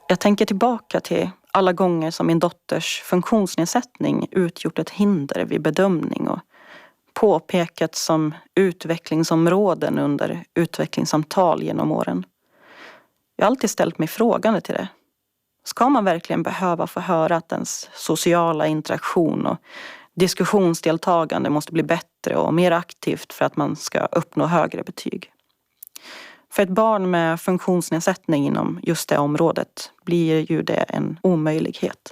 Jag tänker tillbaka till alla gånger som min dotters funktionsnedsättning utgjort ett hinder vid bedömning och påpekats som utvecklingsområden under utvecklingssamtal genom åren. Jag har alltid ställt mig frågande till det. Ska man verkligen behöva få höra att ens sociala interaktion och diskussionsdeltagande måste bli bättre och mer aktivt för att man ska uppnå högre betyg? För ett barn med funktionsnedsättning inom just det området blir ju det en omöjlighet.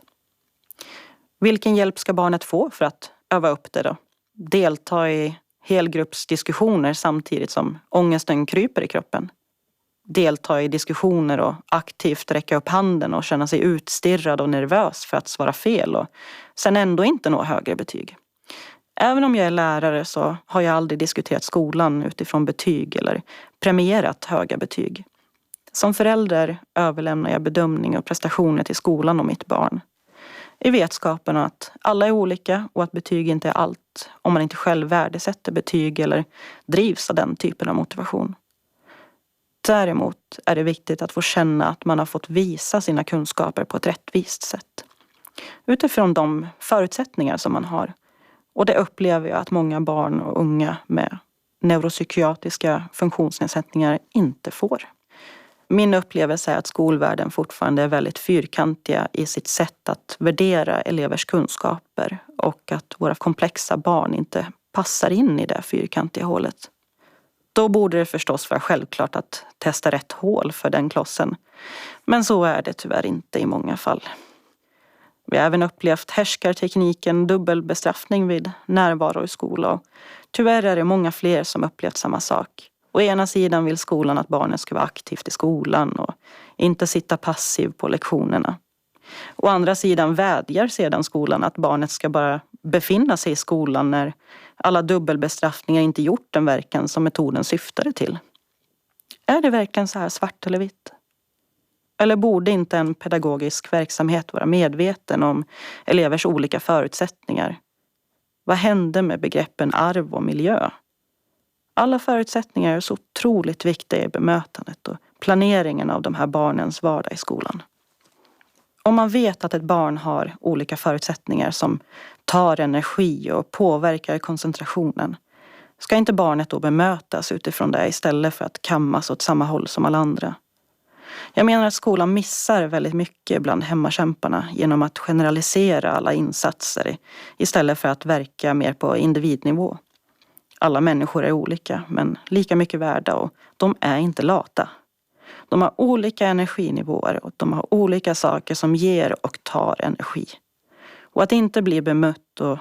Vilken hjälp ska barnet få för att öva upp det då? Delta i helgruppsdiskussioner samtidigt som ångesten kryper i kroppen. Delta i diskussioner och aktivt räcka upp handen och känna sig utstirrad och nervös för att svara fel och sen ändå inte nå högre betyg. Även om jag är lärare så har jag aldrig diskuterat skolan utifrån betyg eller premierat höga betyg. Som förälder överlämnar jag bedömning och prestationer till skolan och mitt barn. I vetskapen att alla är olika och att betyg inte är allt om man inte själv värdesätter betyg eller drivs av den typen av motivation. Däremot är det viktigt att få känna att man har fått visa sina kunskaper på ett rättvist sätt. Utifrån de förutsättningar som man har. Och det upplever jag att många barn och unga med neuropsykiatriska funktionsnedsättningar inte får. Min upplevelse är att skolvärlden fortfarande är väldigt fyrkantiga i sitt sätt att värdera elevers kunskaper och att våra komplexa barn inte passar in i det fyrkantiga hålet. Då borde det förstås vara självklart att testa rätt hål för den klossen. Men så är det tyvärr inte i många fall. Vi har även upplevt härskartekniken dubbelbestraffning vid närvaro i skolan. Och tyvärr är det många fler som upplevt samma sak. Å ena sidan vill skolan att barnen ska vara aktivt i skolan och inte sitta passiv på lektionerna. Å andra sidan vädjar sedan skolan att barnet ska bara befinna sig i skolan när alla dubbelbestraffningar inte gjort den verkan som metoden syftade till. Är det verkligen så här svart eller vitt? Eller borde inte en pedagogisk verksamhet vara medveten om elevers olika förutsättningar? Vad hände med begreppen arv och miljö? Alla förutsättningar är så otroligt viktiga i bemötandet och planeringen av de här barnens vardag i skolan. Om man vet att ett barn har olika förutsättningar som tar energi och påverkar koncentrationen, ska inte barnet då bemötas utifrån det istället för att kammas åt samma håll som alla andra? Jag menar att skolan missar väldigt mycket bland hemmakämparna genom att generalisera alla insatser istället för att verka mer på individnivå. Alla människor är olika men lika mycket värda och de är inte lata. De har olika energinivåer och de har olika saker som ger och tar energi. Och att inte bli bemött och